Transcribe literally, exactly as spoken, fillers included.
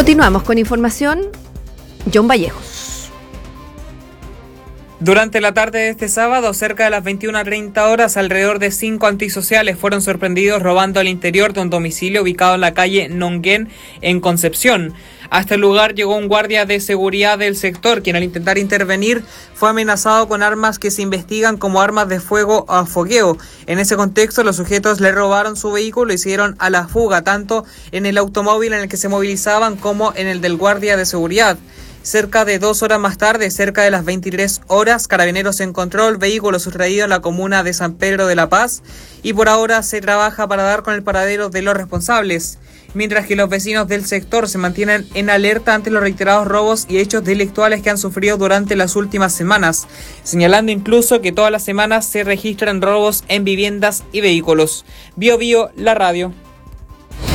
Continuamos con información. John Vallejos. Durante la tarde de este sábado, cerca de las veintiuna treinta horas, alrededor de cinco antisociales fueron sorprendidos robando al interior de un domicilio ubicado en la calle Nonguén, en Concepción. A este lugar llegó un guardia de seguridad del sector, quien al intentar intervenir fue amenazado con armas que se investigan como armas de fuego a fogueo. En ese contexto, los sujetos le robaron su vehículo y se dieron a la fuga, tanto en el automóvil en el que se movilizaban como en el del guardia de seguridad. Cerca de dos horas más tarde, cerca de las veintitrés horas, Carabineros encontró el vehículo sustraído en la comuna de San Pedro de la Paz y por ahora se trabaja para dar con el paradero de los responsables, mientras que los vecinos del sector se mantienen en alerta ante los reiterados robos y hechos delictuales que han sufrido durante las últimas semanas, señalando incluso que todas las semanas se registran robos en viviendas y vehículos. Bio Bio, la radio.